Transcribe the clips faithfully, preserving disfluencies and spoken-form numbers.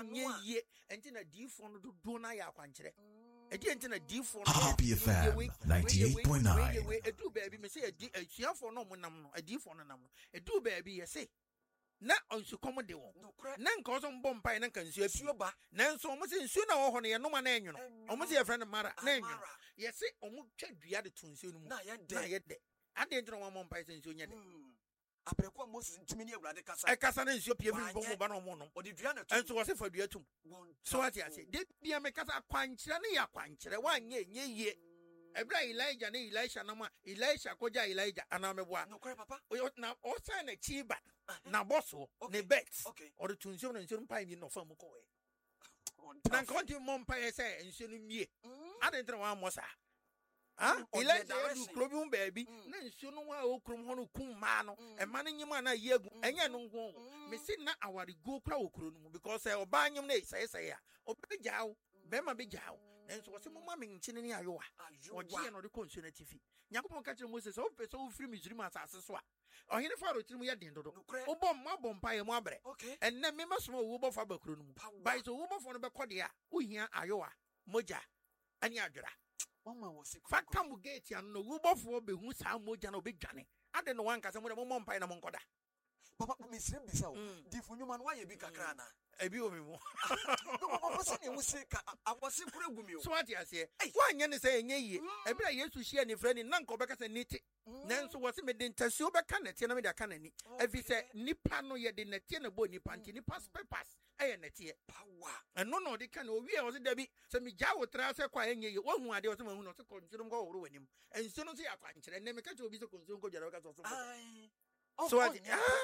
nye ye enti na difo no do na ya kwanchere edi enti na difo no Happy F M ninety-eight point nine. edu baby me say edi asuafo no mo nam no adifo no nam no edu baby ye say na onsu komo de won na nka oso mbom pai na nka nsu afi ba na nso mo se nsu na wo ho no ye no ma na enwono omo se ye friend mara na enwono ye se omo twa dua de to nsu no mu na ye de na ye de ade ntro mo mbom pai se nsu nya de abrekwa Moses ntimi ni awurade kasa e kasa na nsu pie fi mbom ba no mo no odi dua na enso wo se fa dua tum so what you say de bia me kasa kwanchere na ya kwanchere wa nye nye ye Ebra Elijah na Elisha na ma Elisha koja Elijah anameboa no kore papa na o sign na chiba na bosso ne bet or the tunsion and sun pie no fam ko e na konti mom pie say enso no mie adentre wa mosa ah Elijah do klobum baby na enso no wa o krom ho no kum ma no e ma no nyima na yegu enye no ngon me si na awari go kra okro no because e oba nyim na say say a obegyaw be ma begyaw enso wose mama me nchine ni ayowa ogie no de consunative nyakopon ka kire Moses o pese o firi Misrim asase so a ohene faro tiri mu ye den dodo obom mabom pae mu abre enne me maso wo bofa bakro no mu bai so wo bofo no be kode a ohia ayowa moja ani adwera mama wo se faka mu gate an no wo bofo be hu saa moja na obedwane ade no wanka se mo de mo mpae na mo nkoda papa Misrim bisa o difu nyuma no waye bi kakra na ebi o mi mo no se ne musika awose kura gumi o so ati ase wanye ne se enye yi ebira Yesu hia ne frani na nko beka se niti nanso wose me de ntasuo beka na tie na me de aka nani evi se nipa no ye de na tie na bo nipa nti nipa pepas eye na tie power eno no de ka na owie wose da bi se me gya wo tra se kwa enye yi wo hu ade wose ma hu no se konsirum go woro wanim enso no se ya kwanchere ne me ka che obi se konsirum go jara beka so so so ati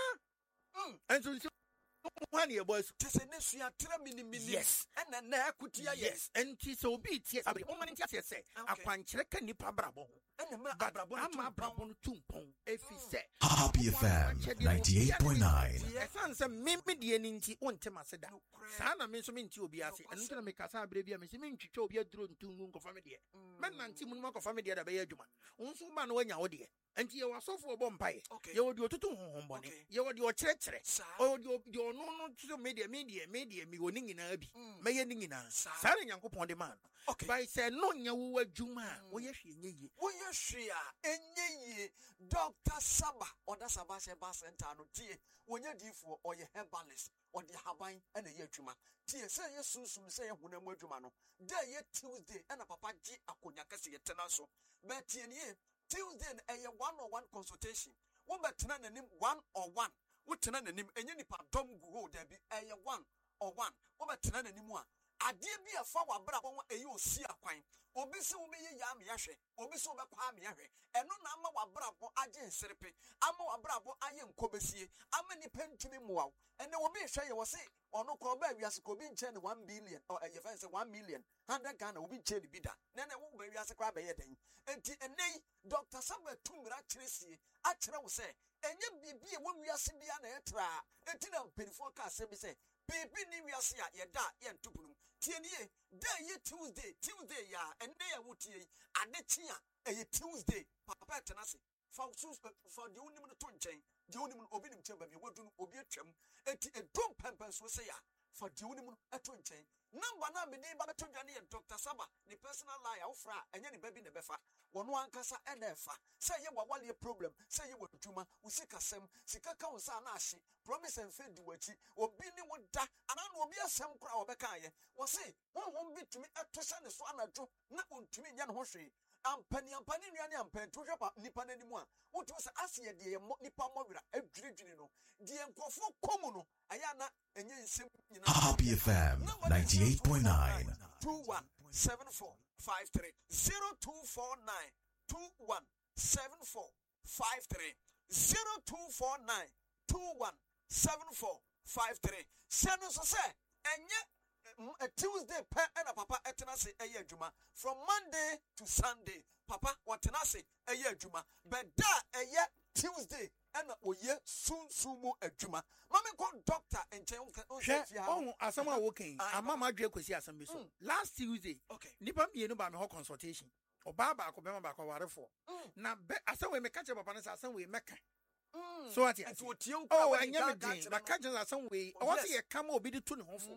ah enso one year boys tese ne sua tra mini mini yes ena na akutia yes enti so obi tie sabe o mani tie se akwanchere ka nipa brabo ena ma brabo ama brabo no tumpon efi se Happy F M ninety-eight point nine. esan se mimi die ni nti onte maseda saa na me so me nti obi ase enu na me kasa abre bia me se me ntwitwa obi aduro ntungu nko fa me de me nanti mu no ko fa me de da be adwuma unso ba no wanya wo de enti ye wasofo obo mpae ye wodi otutu honhombone ye wodi o kyerɛkyerɛ o wodi o no no to media media media mi woni nyina bi me ye ni nyina saa na Nyankopɔn de man by say no nya wo adwuma wo ye hwe nye yi wo ye hwe a enye yi Doctor Saba oda Saba she ba center no tie wonya difo oye herbalist odi haban na ye adwuma tie say ye sunsum say ye honam adwuma no day ye Tuesday na papa gi akonya kase ye tena so but tie ni Tuesday na a one-on-one consultation. One betena nanim one-on-one. What tena nanim enye nipa dom go there be a one or one. One betena nanim wa. Adie bi afa wa bra bon eyi osi akwan. Obi se wo be ye ya me yahwe. Obi se wo be kwa me yahwe. Eno na ama wa bra bon age nserepe. Ama wa bra bon aye nkobesie. Ama nipa ntumi muaw. Ene wo be hwe ye wo se ono ko ba wiase ko bi nche ne one billion or ye fa say one million. Hundred Ghana obi nche ne bi da. Nene wo ba wiase kwa ba ye den. Enti enei Doctor Samuel Tumira Chresie a chere wo se enye bibi e wo wiase bia na etra. Enti na perifo ka se bi se bibi ni wiase a ye da ye ntupunum. Tie nie day ye Tuesday Tuesday ya ende ya wotie ade tia eye Tuesday papa tenase fa so for the unim no to nchen the unim obi nim chemba bi wodun obi atwam enti edom pempen so se ya for the unim no to nchen number na me dey ba to dwane ye Doctor Saba ni personal lie awfra enye ni baby ne befa wono ankasa ena efa say ye wawale problem say ye wadwuma usikasem sikaka wonsa na ahye promise and faith wachi obi ni woda ana na obi asem kura obeka ye wo say honhom bitumi etohye ne so anadwo na ontumi nya ne ho hwe ampani ampani nuane ampani to hwepa nipa nanimu a wotu say asiye de ye nipa mowira adwiridwiri no de enkofo komu no aya na enye nsem nyina Happy F M ninety-eight point nine. two one seven four five three zero two four nine two one seven four five three zero two four nine two one seven four five three. Send us a say, and yet a Tuesday, pa and a papa etenase a year juma from Monday to Sunday. Papa, what tenase a year juma, but da a year Tuesday. And we ye soon sumo a juma. Mamma called doctor and check. Oh, as someone walking, a mamma Drake was here some so last Tuesday. Okay, Nipa me no by my whole consultation. Or Baba ko bema ba ko ware for. Na asa we me catch up upon asa we meka. So what yes. Oh, I never did. Na catch us some way. I want to come obi de to ne ho fo.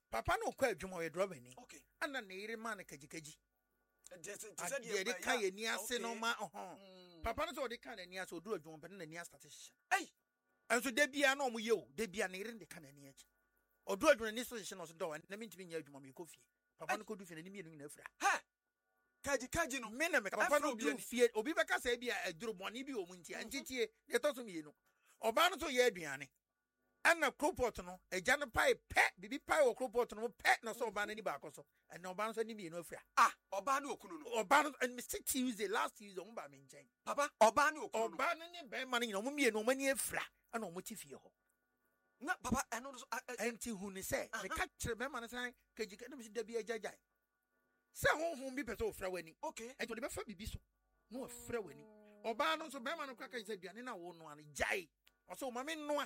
papa no kwa adwuma we driver ni okay ana na yire ma na kagikaji said ye de ka ye ni ase no ma ohon Mm. papa no so de ka na ni ase oduru adwuma pe na ni start hye Hey. enso de bia na omo ye o de bia na yire de ka na ni achi oduru adwuma ni so hye no so do na me ntimi nya adwuma me kofie papa no kodu fie na ni mienu na afura ha kaji kaji no me na me papa no du fie obi be ka sa bia aduru boni bi o mu ntia ntitie de to so mienu oba no so ye aduane ana cropot no eja no pai pe bibi pai wo cropot no pe na so oba na ni ba akoso and oba no so ni mienu afura ah oba ni okunu no oba no and Mister Tuesday last Tuesday on ba me nchen papa oba ni okunu no oba no ni be ma no nyina mo mienu mo ni afura ana o mo ti fie ho na papa eno so enti hu ni se me ka kire be ma no san kagika na me si da bi agyagyai se honhom bi pese ofra wani okay enti de be fa bibi so no ofra wani oba no so be ma no ka ka se aduane na wo no an gyai o so ma me noa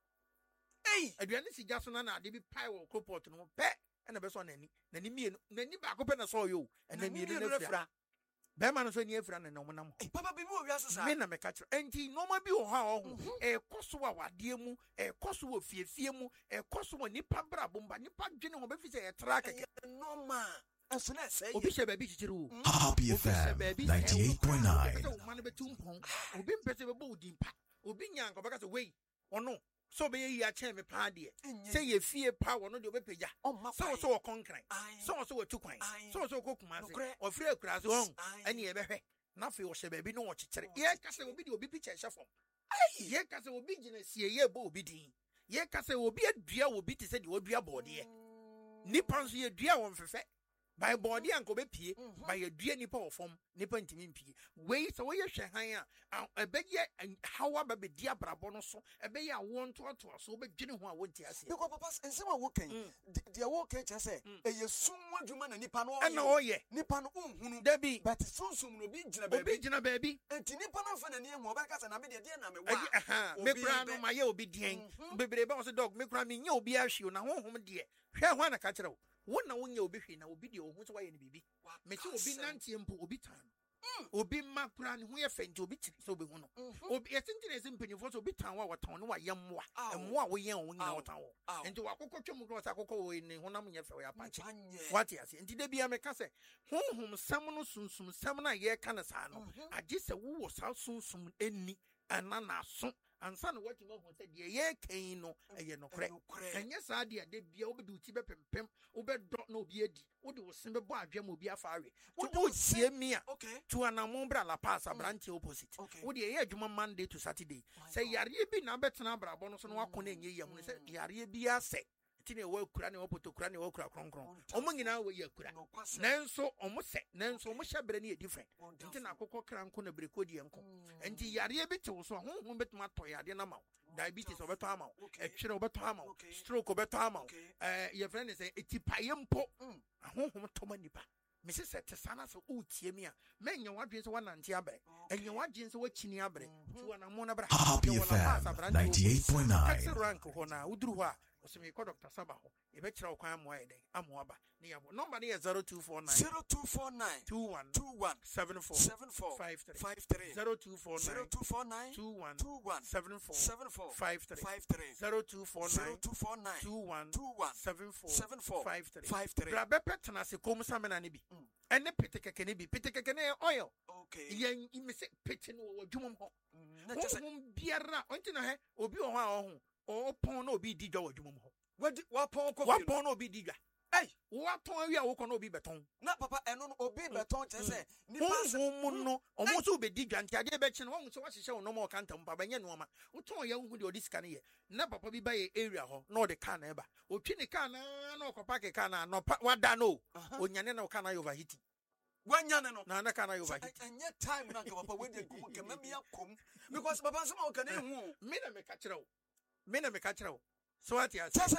hey aduane si gya so na na de bi pai wo cropot no pe na be so na ni na ni mienu na ni ba ko pe na so yo na mienu na afra be ma no so ni afra na na mo nam hey papa bibi o wiase sa me na me ka kire enti no ma bi o ha o ho e koso wa wade mu e koso wo fiefie mu e koso wo nipa bra bomba nipa dwene ho be fi se e tra keke normal eso na say obi she ba bi chichire wo Happy F M ninety-eight point nine. man be tumpon obi mpese be bo odimpa obi nyanko be ka se wei ono so be yi a chen me pa de say ye fie pa wo no de obepeja so so wo konkran so so wo tukwan so so kokuma se o fire akura se won ani ye behwe na fe wo she ba bi no wo chichire ye ka se obi de obi picture she fom ai ye ka se obi gina sie ye bo obi din ye ka se obi adua obi te se de odua bode nipa nso ye dua won fefe by body and go be pie by a dua nipa ofom nipa ntimi mpie wei so we hwe han a ebeye hawa ba be dia brabo no so ebeye awon to to so be dwene ho a wonti ase because papa ensem a wokan dia wokan che say e ye sunmu adwuma na nipa no na oye nipa no unhunu dabi but sunsum no bi gina baby obi gina baby enti nipa no fa na ni hu oba ka say na me de de na me wa aha me kura no ma ye obi dien bebre ba so dog me kura me nya obi ahwe na honhom de hwe ho na ka kire wo wona wonya obi hwe na obi de ohun so waye ne bibi me ti obi nantie mpo obi tan obi makura ne ho ye fenti obi tiri so obi hu no obi yesinti na esimpanyifo so obi tan wa waton ne wa yemmoa emmoa wo yen wo nyina wotan wo enti wakokotwa mu cross akokɔ wo ne honam nye fɛ wo apache wati ase enti de bia me ka se honhom sam no sunsum sam na ye ka na sa no age se wo wo sa sunsum enni anana so ansa no wati mo ho se de ye kan no eye no kre enye sa de de bia wo be du ti be pempem wo be do na obi edi wo de wo sin be bo adwam obi afa awe wo do tie mi a to anamon bra la pass branch opposite wo de ye adwuma Monday to Saturday say yare bi na betena brabo no so no wakɔ na enye yam no say yare bi ase ti ne wo kura ne wo potokura ne wo kura kronkron omo nyina wo ye kura nanso omo se nanso omo hyebre ne different nti na akokɔ kranko na breko die nko nti yare bi te wo so honhom betuma to yare na ma diabetes obeto ama etwere obeto ama stroke obeto ama eh your friend say etipaye mpo honhom to ma nipa me se se te sana so utie mi a menye wadwen so wanante abre enye wadwen so wakini abre ti wana mo na bra Happy F M ninety-eight point nine. rank ho na uduru ho a osemi ko Doctor Saba ho e be kira okwan mo aye den amoaba ne yabo number ne zero two four nine zero two four nine two one two one seven four seven four five three five three zero two four nine zero two four nine two one two one seven four seven four five three five three zero two four zero nine two four nine two one two one seven four seven four five three five three bra be petena se kom samena ne bi ene petekeke ne bi petekeke ne oil okay yen imese pete no wo dwumom ho na tese mum biara onti na he obi o ho a ho o pon na obi di dwa wo dwumom ho wadi wa pon ko wa pon na obi di dwa ei wa ton awi a wo ko na obi beton na papa eno no obi beton che se ni pass mo no o mo so be di dwa nti ade be chi no wo so wa hihye wo no mo ka ntam pa banye no ma wo ton ya hu de odi sika ne ye na papa bi ba ye area ho na o de car na eba o twi ne car na na o ko park car na no wada no o nyane na o car na overheat wanyane no na na car na overheat enye time na ka papa we de gumu ke mami akom because papa nsema o ka na hu me na me ka kire wo me na me ka kire wo so what ya say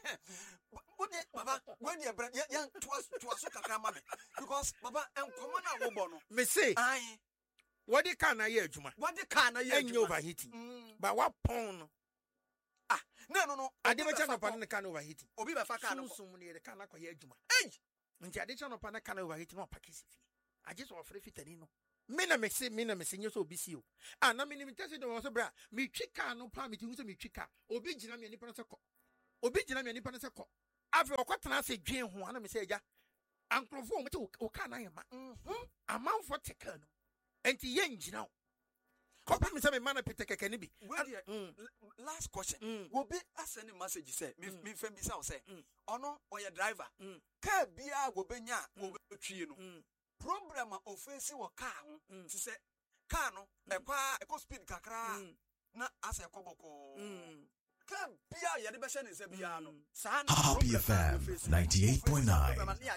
what papa when you bring yan twas twas kakra ma me because papa enkomo na wo bo no me say ai what the car na ye adwuma what the car na ye adwuma overheating but what pon no ah no no no ade be chano pa na car na overheating obi be fa car no so ne de car na kwa ye adwuma ei nti ade chano pa na car na overheating no pakisi fi age so ofre fitani no me na me se me na me se nyeso obi si o ah na me ni tese de wo so bra me twi car no pa me ti hu so me twi car obi gina me nipa no se ko obi gina me nipa no se ko Afi okotena se dwen ho ana me say eja ankrofo mo te o ka na yema mhm amanfo teka no enti ye ngina o kopa me say me man pete keke ni bi last question will be asking message say me me fam bi say o say ono oye driver car bia go benya go betwie no problem a ofensi wo car ho ti say car no e kwa e ko speed kakra na asa e koboko car bia ye de be hye ne se bia no sa na Happy F M ninety-eight point nine.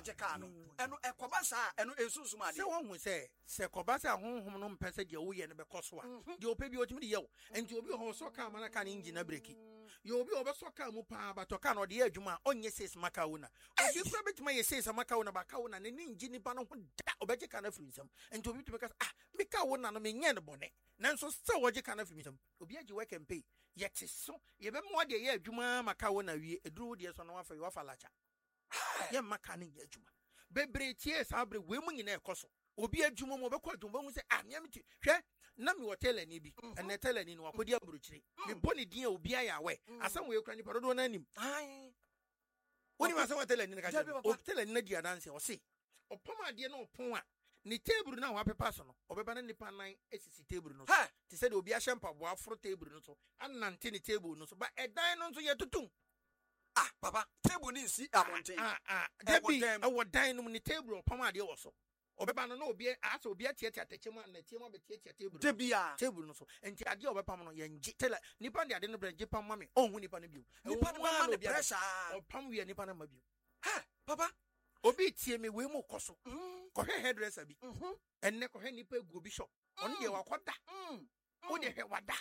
eno e koba sa eno esusu ma de se won hu se se koba sa honhom no mpese de wo ye ne be koso a de opa bi otimi de ye wo enti obi ho so car mana ka ne engine na breki ye obi obe so car mu pa ba to car no de ye adwuma onye ses maka wo na obi fra betima ye ses maka wo na ba ka wo na ne engine ba no ho da obeje ka na firi nsam enti obi tumi ka ah me ka wo na no me nye ne bone nanso se woje ka na firi nsam obi agi work and pay yete so ye be mo de ye adwuma maka wo na wie eduru de so no wafa yo wafa lacha ye maka ne ye adwuma bebre tie sabre we mu nyina ekoso obi adwuma mo be kwa adwuma mu se ah me amti hwe na me hotel ani bi ene hotel ani no akodi aburuchiri me boni din obi aya we asam we kura ni parodo na anim ai woni ma se hotel ani na ka je hotel ani na di adanse o se opom ade na opon a ni table na wa pepa so no obeba na nipa nan esisi table no so ti se de obi ahye mpabo afro table no so anante ni table no so ba edan no so ye tutum ah papa table ni si amonten ah ah debi e wo dan no ni table opom ade wo so obeba no na obi asa obi atiatia atechema na tiema be tiatia table debi a table no so enti ade obepam no ye nji tela nipa de ade no branje pam mame onhu nipa no bio nipa no ma no pressure opam wie nipa no ma bio ha papa obi tie me we mu koso ko hwe hairdresser bi enne ko hwe nipa egu obi shop onu ye wakoda o de hwe wada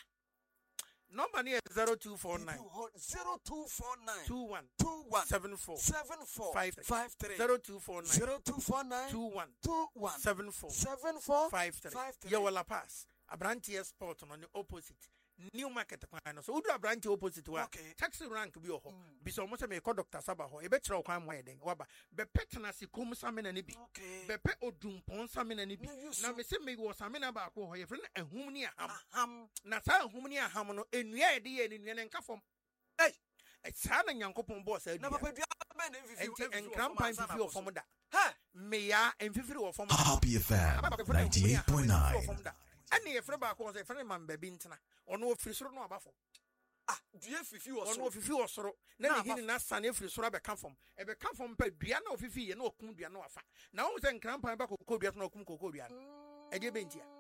number ni zero two four nine zero two four nine two one two one seven four seven four five three zero two four nine zero two four nine two one two one seven four seven four five three ye wala pass abrantie sport no ni opposite new market kwan no so udu abrantie opposite wa taxi rank bi oho bi so mo se me ko Doctor Saba ho e be kire kwan mo yeden waba be petna si kum samena ni bi be pe odumpon samena ni bi na me se me wo samena ba ko ho ye fre na ahum ni aham na sa ahum ni aham no enua e de ye ni nua ne nka fom ei e sa na nyankopon boss adu na papa dua be na enfifi enkram pan fifi o fom da ha me ya enfifiri o fom Happy F M ninety-eight point nine. ani e fre ba ko se fre man ba bi ntena ono ofiri soro no abafo ah dua fifi wo soro ono fifi wo soro na ne hini na sane firi soro abeka fom e be ka fom pa dua na ofifi ye na okun dua na wafa na wo se nkrampan ba kokko dua na okun kokko dua e de be ntia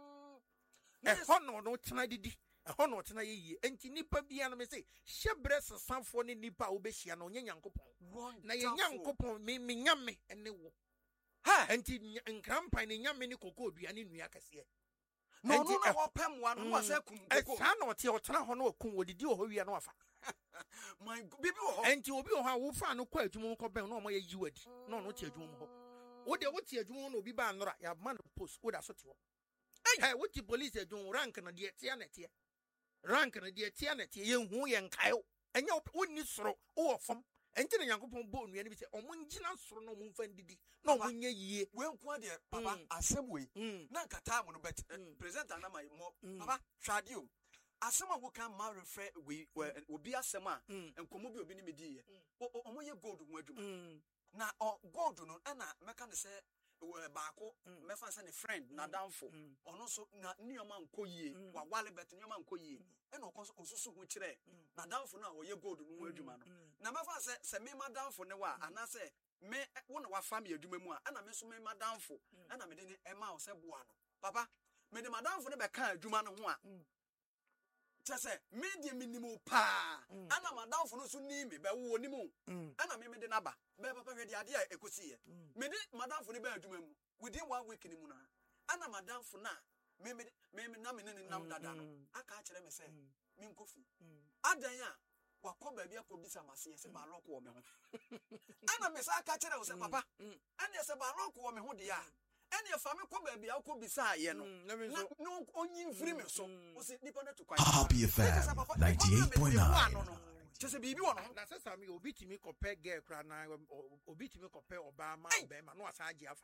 e hono no tena didi e hono tena ye enti nipa bia no me se hyebre sesanfo ne nipa wo be hia na onye nyankopon na ye nyankopon me me nyame ene wo ha enti nkrampan ne nyame ne kokko dua ne nua kase no no no wopem wa no wase kum kokko sa na ote otena ho na okun odidi o ho wi na wafa my bibi ho enti obi o ha wo fa no kwa adwuma ko ben no mo ye yiwadi no no te adwuma ho wo de wo te adwuma no obi ba nora ya man post wo da so te wo eh wo ti police adwuma rank na de tie na tie rank na de tie na tie ye hu ye nkae enye wo ni soro wo fam enti na yankopon bo nua ni bi se omo ngina soro no mo mfa ndidi no mo nya yie we nko de papa asem we na nkata mo no bet presenter na my mo papa hwade o asem a wo kan ma refer we obi asem a enkomo bi obi ni me di ye omo ye gold ho adwuma na gold no na meka ne se baako mefa se ne friend na danfo ono so na nioma nko yie wa wale bet nioma nko yie e na osusu ho kire na danfo no a wo ye gold no adwuma no na mefa se se me madanfo ne wa ana se me wo na wa fam ye adwuma mu a ana me so me madanfo ana me de ne e ma wo se boa no papa me de madanfo ne be ka adwuma no ho a chese me de minimum pa ana madanfo no so ni me be wo ni mu ana me me de naba be papa hwe de ade a ekosi ye me de madanfo ne be adwuma mu within one week ni mu na ana madanfo na me me me na me ne nam dada no aka kire me se me nkofi adan a wakọ ba bia ko bisa mase se ba lock wo me ho ana me sa aka kire wo se papa ana se ba lock wo me ho de ya ana fa me ko ba bia ko bisa ye no no onyin free me so wo se nipa na to kwa Happy F M ninety-eight point nine. Chese bibi wo no na se sami obi timi ko pe girl kra na obi timi ko pe oba ma oba ma no asa agi afa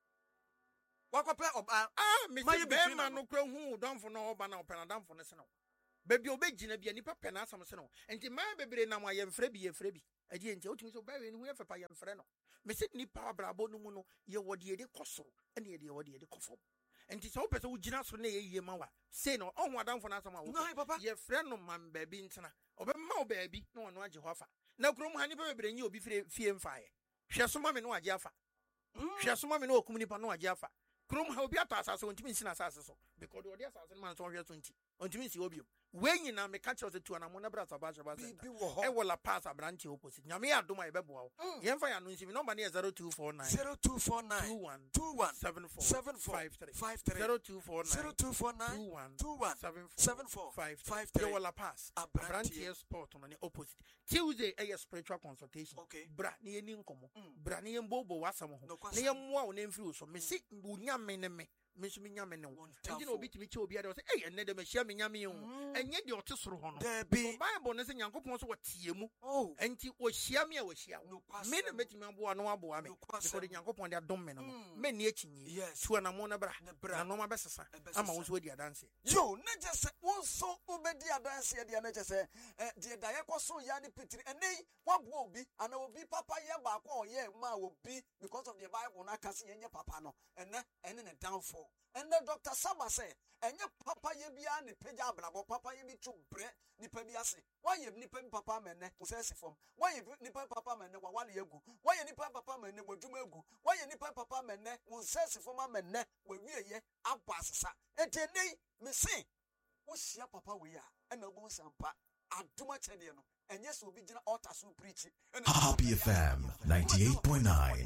wakọ pe oba ah me se be ma no kra hu donfo no oba na opa na donfo ne se no baby obegina bia nipa pe na asam se no enti man bebre na mo ayemfre bi yefre bi ɛdi enti otumi so bɛwe ne ho yɛfɛ pa yɛmfrɛ no me se nipa abrabɔ no mu no yɛwɔ deɛ de kɔ soro ɛne yɛde yɛwɔ deɛ de kɔ fam enti sɛ wopɛ sɛ wogyina so na yɛyie ma wa sei no ɔho adamfo no asɛm a wo yɛfrɛ no man baabi ntena ɔbɛma wo baabi na ɔno agye hɔ afa na kurom ha nipa bebree nyi obi fie fie mfaeɛ hwɛ so ma me no agye afa hwɛ so ma me no okum nipa no agye afa kurom ha obi atɔ asase ontimi nsi na asase so because ɔde asase no man so ɔhwɛ so nti ontimi nsi obiom we nyina me ka kyerɛ sɛ tu anamo na bra saba saba bibi wɔ hɔ ɛwɔ la pass abrante opposite nyame yɛ adom a yɛbɛboa wo yɛmfa yɛ ano nsi me number ne yɛ zero two four nine zero two four nine two one two one seven four seven four five three five three zero two four nine zero two four nine two one two one seven seven four five five three three yɛwɔ la pass Abrante abrante sport no ne opposite Tuesday ɛyɛ spiritual consultation okay bra ne yɛni nkɔmmɔ bra ne yɛmbobo w'asɛm ho Nokwasɛm. ne yɛmmoa wo ne mfiri wo so me se wo nyame ne me me nso menya me ne wo nti na obi tumi kyɛ obi ade wo sɛ ei ɛnnɛ dɛ mahyia me nyame wo ɛnyɛ deɛ ɔte soro hɔ no Dabi. Bible no sɛ Nyankopɔn so wɔtie mu oh enti wɔhyia me a wɔhyia wo Nokwasɛm. me na mɛtumi aboa no aboa me Nokwasɛm. because Nyankopɔn de adom me no no Mm. mɛnni akyinyi Yes. tu anamo no bra Ne bra. na nɔɔma bɛsesa Ɛbɛsesa. ama wo nso wadi adanseɛ yo ne gye sɛ wo nso wobɛdi adanseɛ deɛ ne gye sɛ eh, deɛ da yɛkɔ so yɛ ne pitiri ɛnɛ yi woaboa obi ana obi papa yɛ baako a ɔyɛ ma obi because of the Bible no aka sɛ yɛnyɛ papa no ɛnɛ ɛne ne downfall ɛnɛ Doctor Saba sɛ ɛnyɛ papa yɛ biara ne pagya abrabɔ papa yɛ bi to brɛ nipa bi ase woayɛ nipa bi papa ama ɛnɛ wo sɛ asi fam woayɛ bi- nipa bi papa ama ɛnɛ wawale agu woayɛ nipa bi papa ama ɛnɛ wadwuma agu woayɛ nipa bi papa ama ɛnɛ wo sɛ asi fam ama ɛnɛ wawieyɛ abɔ asesa enti ɛnɛ yi mese wohyia papa wei a ɛna wobɛhu sɛ mpa adom akyɛdeɛ no ɛnyɛ sɛ obi gyina altar so preachi Happy F M ninety-eight point nine.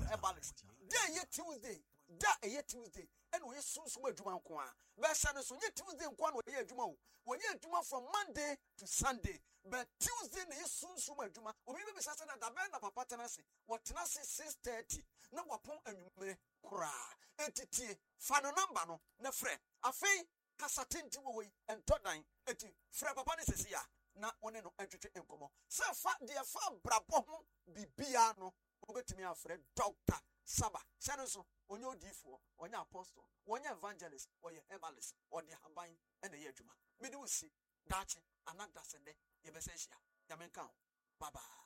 da ɛyɛ Tuesday da ɛyɛ Tuesday ɛna ɔyɛ sunsum adwuma nko a bɛsɛ no so nyɛ Tuesday nko a na ɔyɛ adwuma o wɔyɛ adwuma from Monday to Sunday but Tuesday na ɛyɛ sunsum adwuma obi bɛbisa sɛ na dabɛn na papa tena ase wɔtena ase six thirty na wapɔn anwummere koraa ɛtitie fa no namba no na frɛ afei kasa tenti wɔ wɔ yi ɛntɔ dan ɛti frɛ papa ne sɛsi a na wɔne no ɛtwetwe nkɔmmɔ sɛ fa deɛ fa brabɔ ho bibia no wobɛtumi afrɛ Doctor Saba hyɛ no nso ɔnyɛ odiifoɔ ɔnyɛ apostle ɔnyɛ evangelist ɔyɛ herbalist ɔde haban ɛna ɛyɛ adwuma mede wo si daakye anadasɛdɛ yɛbɛsɛ hyia nyame nka ho bye bye